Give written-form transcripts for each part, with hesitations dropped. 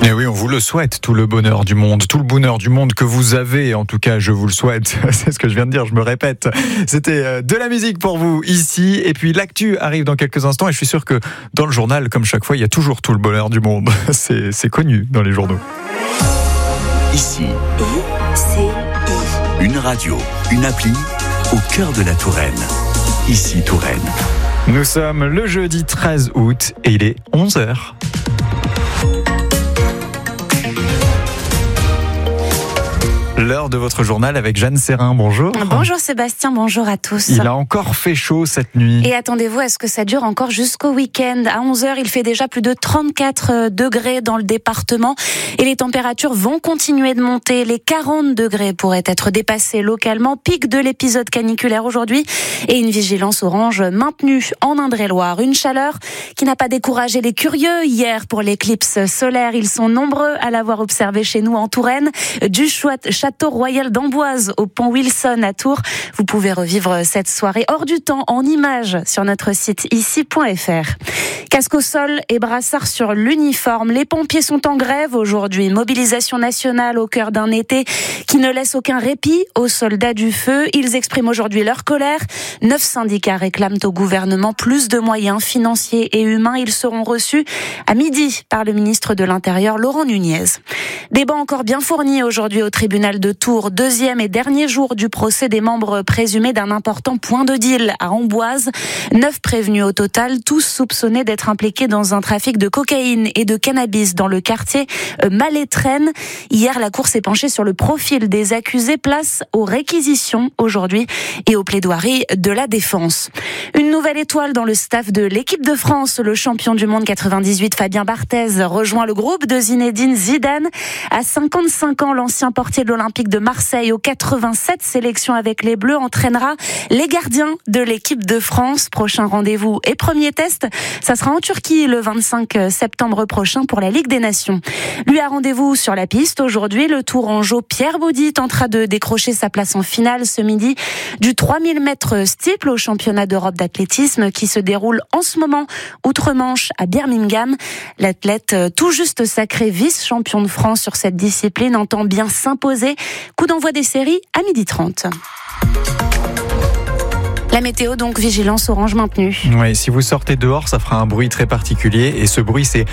Et oui, on vous le souhaite, tout le bonheur du monde, tout le bonheur du monde que vous avez, en tout cas, je vous le souhaite. C'est ce que je viens de dire, je me répète. C'était de la musique pour vous ici, et puis l'actu arrive dans quelques instants, et je suis sûr que dans le journal, comme chaque fois, il y a toujours tout le bonheur du monde. C'est connu dans les journaux. Ici, une radio, une appli, au cœur de la Touraine. Ici, Touraine. Nous sommes le jeudi 13 août, et il est 11h. L'heure de votre journal avec Jeanne Serrin, bonjour. Bonjour Sébastien, bonjour à tous. Il a encore fait chaud cette nuit. Et attendez-vous à ce que ça dure encore jusqu'au week-end. À 11h, il fait déjà plus de 34 degrés dans le département et les températures vont continuer de monter. Les 40 degrés pourraient être dépassés localement. Pic de l'épisode caniculaire aujourd'hui et une vigilance orange maintenue en Indre-et-Loire. Une chaleur qui n'a pas découragé les curieux hier pour l'éclipse solaire. Ils sont nombreux à l'avoir observé chez nous en Touraine. Du Château Royal d'Amboise au pont Wilson à Tours. Vous pouvez revivre cette soirée hors du temps en images sur notre site ici.fr. Casque au sol et brassard sur l'uniforme. Les pompiers sont en grève aujourd'hui. Mobilisation nationale au cœur d'un été qui ne laisse aucun répit aux soldats du feu. Ils expriment aujourd'hui leur colère. 9 syndicats réclament au gouvernement plus de moyens financiers et humains. Ils seront reçus à midi par le ministre de l'Intérieur, Laurent Nunez. Débat encore bien fourni aujourd'hui au tribunal de Tours. Deuxième et dernier jour du procès des membres présumés d'un important point de deal à Amboise. 9 prévenus au total, tous soupçonnés d'être impliqués dans un trafic de cocaïne et de cannabis dans le quartier Malétraine. Hier, la Cour s'est penchée sur le profil des accusés. Place aux réquisitions aujourd'hui et aux plaidoiries de la défense. Une nouvelle étoile dans le staff de l'équipe de France. Le champion du monde 98, Fabien Barthez, rejoint le groupe de Zinedine Zidane. À 55 ans, l'ancien portier de l'Olympique de Marseille, aux 87 sélections avec les Bleus, entraînera les gardiens de l'équipe de France. Prochain rendez-vous et premier test, ça sera en Turquie le 25 septembre prochain pour la Ligue des Nations. Lui a rendez-vous sur la piste aujourd'hui. Le Tourangeau Pierre Baudy tentera de décrocher sa place en finale ce midi du 3000 mètres steeple au championnat d'Europe d'athlétisme qui se déroule en ce moment outre-Manche à Birmingham. L'athlète tout juste sacré vice-champion de France sur cette discipline entend bien s'imposer. Coup d'envoi des séries à 12h30. La météo, donc, vigilance orange maintenue. Oui, si vous sortez dehors, ça fera un bruit très particulier. Et ce bruit, c'est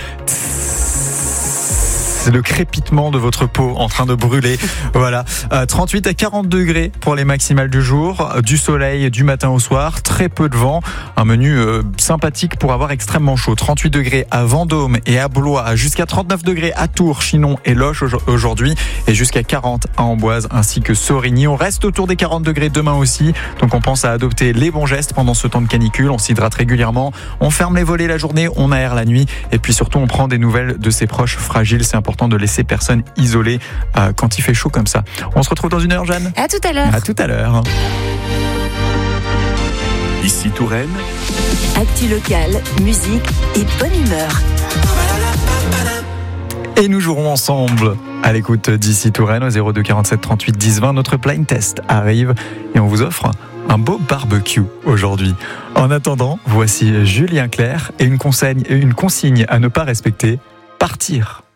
le crépitement de votre peau en train de brûler. Voilà. 38 à 40 degrés pour les maximales du jour. Du soleil du matin au soir. Très peu de vent. Un menu sympathique pour avoir extrêmement chaud. 38 degrés à Vendôme et à Blois. Jusqu'à 39 degrés à Tours, Chinon et Loches aujourd'hui. Et jusqu'à 40 à Amboise ainsi que Sorigny. On reste autour des 40 degrés demain aussi. Donc on pense à adopter les bons gestes pendant ce temps de canicule. On s'hydrate régulièrement. On ferme les volets la journée. On aère la nuit. Et puis surtout, on prend des nouvelles de ses proches fragiles. C'est important de laisser personne isolée quand il fait chaud comme ça. On se retrouve dans une heure, Jeanne. À tout à l'heure. À tout à l'heure. Ici, Touraine. Actu locale, musique et bonne humeur. Et nous jouerons ensemble à l'écoute d'ici Touraine au 02 47 38 10 20. Notre blind test arrive et on vous offre un beau barbecue aujourd'hui. En attendant, voici Julien Clerc et une consigne à ne pas respecter, partir.